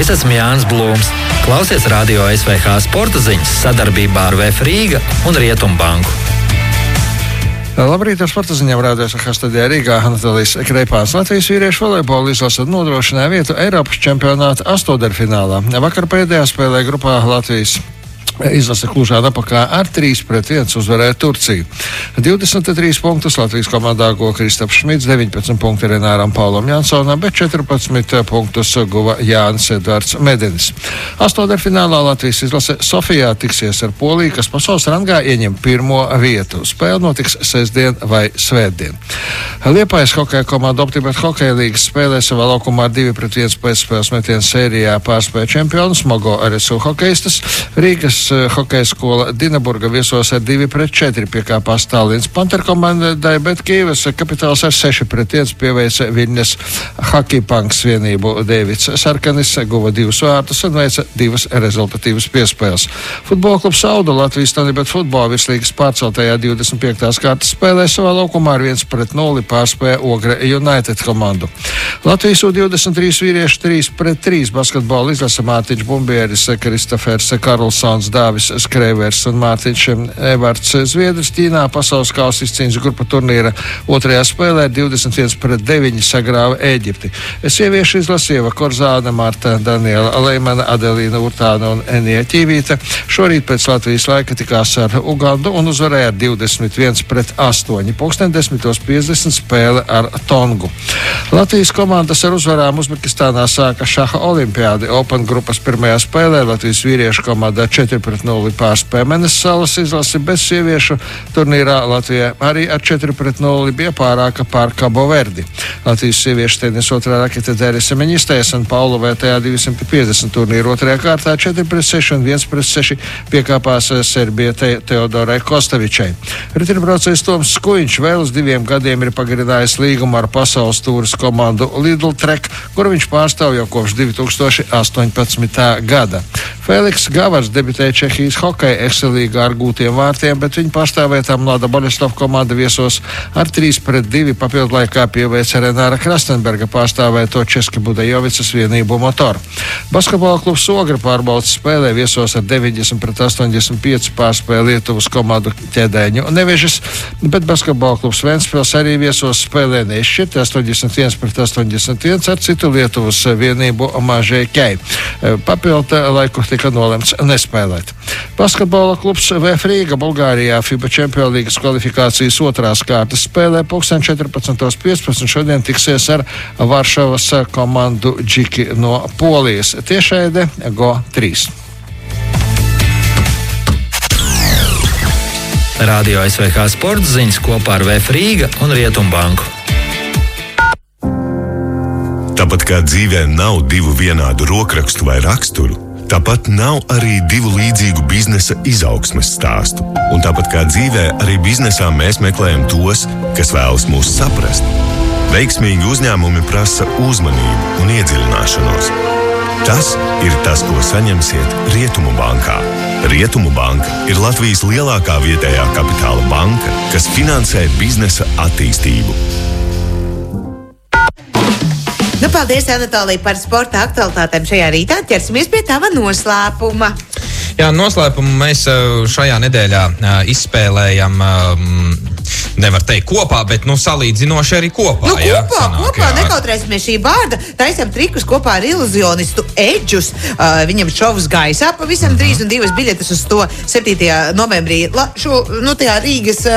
Es esmu Jānis Blūms. Klausies Radio SVH sporta ziņas sadarbībā ar VF Rīga un Rietumbanku. Labrīt, ar sporta ziņām Radio SVH studijā Rīgā Anatolijas Kreipāns. Latvijas vīriešu volejbola izlase nodrošināja vietu Eiropas čempionāta astoņdaļfinālā. Vakar pēdējā spēlē grupā Latvijas izlase Klužā Napakā ar 3-1 uzvarēja Turciju. 23 punktus Latvijas komandā guva Kristaps Šmits, 19 punkti Renāram Paulam Jansonam, bet 14 punktus guva Jānis Edvards Medenis. Astoņdaļfinālā Latvijas izlase Sofijā tiksies ar Poliju, kas pasaules rangā ieņem pirmo vietu. Spēle notiks sestdien vai svētdien. Liepājas hokeja komanda Optimet hokeja līgas spēlē savā laukumā ar 2-1 pēcspēles metienu sērijā pārspēja čempionus Mogo RSU hokeistas. Rīgas hokeja skola Dinaburga viesos ar 2-4 piekāpās Tallinas Panter komandai, bet Kīvas kapitāls ar 6-1 pieveica Viļņas Hakipanks vienību. Dēvids Sarkanis guva 2 vārtus un veica 2 rezultatīvas piespēles. Futbola klubs Auda Latvijas Tanibet futbola virslīgas pārceltajā 25. kārtas spēlē savā laukumā ar 1-0 pārspēja Ogre United komandu. Latvijas U23 vīriešu 3-3 basketbola izlase Mārtiņš Bumbieris, Kristofers Karlsons, Dāvis Skreivers un Mārtiņš Evarts Zviedrs Ķīnā pasaules kausa izcīņas grupa turnīra otrajā spēlē 21-9 sagrāva Ēģipti. Sieviešu izlase Ieva Korzāne, Marta Daniela Leimana, Adelīna Urtāna un Enija Ķīvīta šorīt pēc Latvijas laika tikās ar Ugandu un uzvarēja ar 21-8. 10:50 spēle ar Tongu. Latvijas komandas ar uzvarām Uzbekistānā sāka šaha olimpiādi. Open grupas pirmajā spēlē Latvijas vīriešu komandā 4-0 pārspēja Menesalas izlasi, bet sieviešu turnīrā Latvijā arī ar 4-0 bija pārāka pār Cabo Verdi. Latvijas sieviešu tenis otrā rakete Dērise Meņistēs un Paula VTA 250 turnīru otrajā kārtā 4-6 un 1-6 piekāpās Serbija Teodorai Kostavičai. Riteņbraucējs Toms Skuiņš vēl uz 2 gadiem ir pagarinājis līgumu ar pasaules tūras komandu Lidl Trek, kuru viņš pārstāv jau kopš 2018. gada. Feliks Gavars debitēja Čehijas hokeja ekselīgā ar gūtiem vārtiem, bet viņa pārstāvētā Mlada Boļeslava komanda viesos ar 3-2 papildu laikā pieveica Renāra Krastenberga pārstāvēto Česka Budajovicas vienību Motor. Basketbola klubs Ogre pārbaudas spēlē viesos ar 90-85 pārspēja Lietuvas komandu Ķēdeņu Nevežas, bet basketbola klubs Ventspils arī viesos spēlē neizšķirti 81-81 ar citu Lietuvas vienību Mažeikiai. Papildu laiku tika nolemts nespēlēt. Basketbola klubs VF Rīga Bulgārijā FIBA Čempionu līgas kvalifikācijas otrās kārtas spēlē 14:15 šodien tiksies ar Varšavas komandu Džiki no Polijas. Tiešraide GO3. Radio SVH sporta ziņas kopā ar VF Rīga un Rietumbanku. Tāpat kā dzīvē nav 2 vienādu rokrakstu vai raksturu, tāpat nav arī 2 līdzīgu biznesa izaugsmes stāstu. Un tāpat kā dzīvē, arī biznesā mēs meklējam tos, kas vēlas mūs saprast. Veiksmīgi uzņēmumi prasa uzmanību un iedziļināšanos. Tas ir tas, ko saņemsiet Rietumu bankā. Rietumu banka ir Latvijas lielākā vietējā kapitāla banka, kas finansē biznesa attīstību. Nu, paldies, Anatolija, par sporta aktualitātēm šajā rītā. Ķersimies pie tava noslēpuma. Jā, noslēpumu mēs šajā nedēļā izspēlējam, nevar teikt kopā, bet salīdzinoši arī kopā. Kopā nekautrēsimies šī vārda. Taisam trikus kopā ar iluzionistu Edžus. Viņam šovs gaisā pavisam drīz un 2 biļetes uz to 7. novembrī. Tajā Rīgas